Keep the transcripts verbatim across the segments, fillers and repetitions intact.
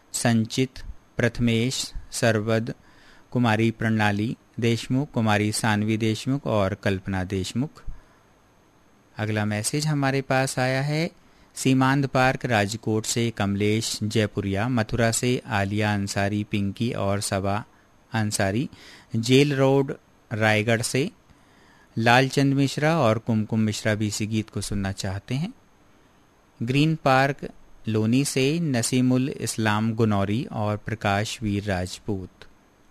संचित, प्रथमेश, सरवद, कुमारी प्रणाली देशमुख, कुमारी सानवी देशमुख और कल्पना देशमुख। अगला मैसेज हमारे पास आया है सीमांत पार्क राजकोट से कमलेश जयपुरिया, मथुरा से आलिया अंसारी, पिंकी और सबा अंसारी, जेल रोड रायगढ़ से लालचंद मिश्रा और कुमकुम मिश्रा भी इसी गीत को सुनना चाहते हैं। ग्रीन पार्क लोनी से नसीमुल इस्लाम गुनौरी और प्रकाश वीर राजपूत।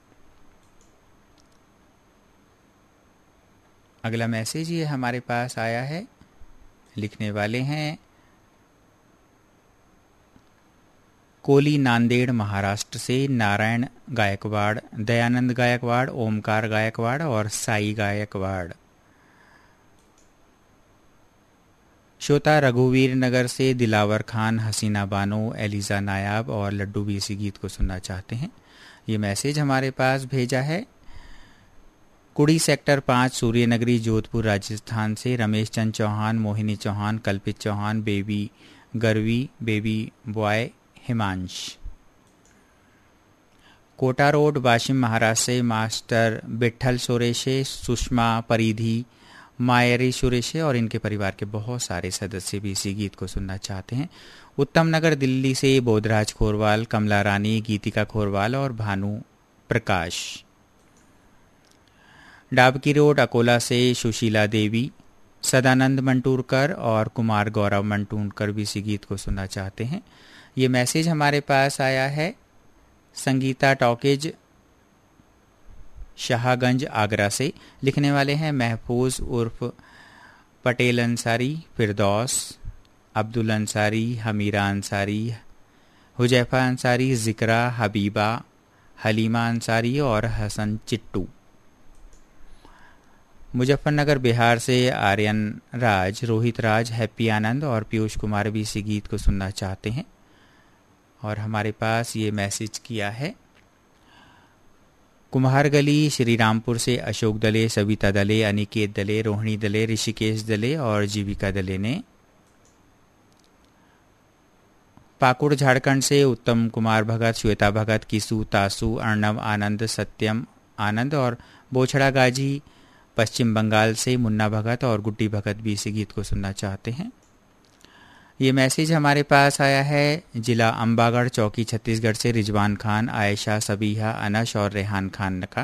अगला मैसेज ये हमारे पास आया है, लिखने वाले हैं कोली नांदेड़ महाराष्ट्र से नारायण गायकवाड़, दयानंद गायकवाड़, ओमकार गायकवाड़ और साई गायकवाड़। श्रोता रघुवीर नगर से दिलावर खान, हसीना बानो, एलिजा नायाब और लड्डू भी इसी गीत को सुनना चाहते हैं। ये मैसेज हमारे पास भेजा है कुड़ी सेक्टर पाँच सूर्यनगरी जोधपुर राजस्थान से रमेश चंद चौहान, मोहिनी चौहान, कल्पित Chauhan, baby Garvi, baby boy Himansh. Kota road Washim Maharashtra से मास्टर बिट्ठल सुरेशे, सुषमा परिधि, मायरी सुरेशे और इनके परिवार के बहुत सारे सदस्य भी इसी गीत को सुनना चाहते हैं। उत्तम नगर दिल्ली से बोधराज खोरवाल, कमला रानी, गीतिका खोरवाल और भानु प्रकाश। डाबकी रोड अकोला से सुशीला देवी, सदानंद मंटूरकर और कुमार गौरव मंटूरकर भी इसी गीत को सुनना चाहते हैं। ये मैसेज हमारे पास आया है संगीता टॉकेज शाहगंज आगरा से, लिखने वाले हैं महफूज उर्फ पटेल अंसारी, फिरदौस, अब्दुल अंसारी, हमीरा अंसारी, हुजैफा अंसारी, जिक्रा, हबीबा, हलीमा अंसारी और हसन चिट्टू। मुजफ्फरनगर बिहार से आर्यन राज, रोहित राज, हैप्पी आनंद और पीयूष कुमार भी इसी गीत को सुनना चाहते हैं। और हमारे पास ये मैसेज किया है कुम्हारगली श्रीरामपुर से अशोक दले, सविता दले, अनिकेत दले, रोहिणी दले, ऋषिकेश दले और जीविका दले ने। पाकुड़ झारखंड से उत्तम कुमार भगत, श्वेता भगत, किसू तासु, अर्णव आनंद, सत्यम आनंद और बोछड़ा गाजी पश्चिम बंगाल से मुन्ना भगत और गुड्डी भगत भी इसी गीत को सुनना चाहते हैं। ये मैसेज हमारे पास आया है जिला अंबागढ़ चौकी छत्तीसगढ़ से रिजवान खान, आयशा, सबीहा, अनश और रेहान खान का।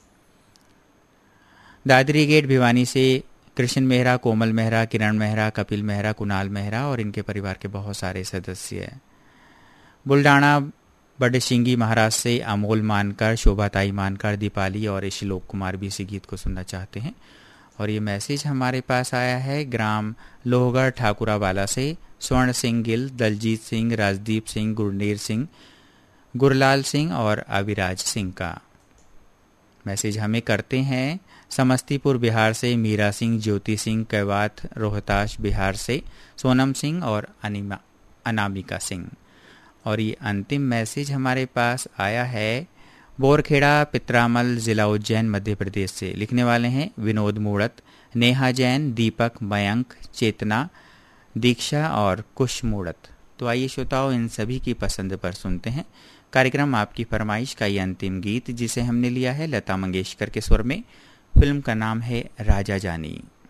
दादरी गेट भिवानी से कृष्ण मेहरा, कोमल मेहरा, किरण मेहरा, कपिल मेहरा, कुणाल मेहरा और इनके परिवार के बहुत सारे सदस्य हैं। बुल्डाना बडशिंगी महाराष्ट्र से अमोल मानकर, शोभाताई मानकर, दीपाली और श्लोक कुमार भी इसी गीत को सुनना चाहते हैं। और ये मैसेज हमारे पास आया है ग्राम लोहगढ़ ठाकुरावाला से स्वर्ण सिंह गिल, दलजीत सिंह, राजदीप सिंह, गुरनेर सिंह, गुरलाल सिंह और अविराज सिंह का। मैसेज हमें करते हैं समस्तीपुर बिहार से मीरा सिंह, ज्योति सिंह, कैवात रोहतास बिहार से सोनम सिंह और अनिमा अनामिका सिंह। और ये अंतिम मैसेज हमारे पास आया है बोरखेड़ा पित्रामल जिला उज्जैन मध्य प्रदेश से, लिखने वाले हैं विनोद मूड़त, नेहा जैन, दीपक, मयंक, चेतना, दीक्षा और कुश मूड़त। तो आइए श्रोताओं इन सभी की पसंद पर सुनते हैं कार्यक्रम आपकी फरमाइश का ये अंतिम गीत, जिसे हमने लिया है लता मंगेशकर के स्वर में। फिल्म का नाम है राजा जानी।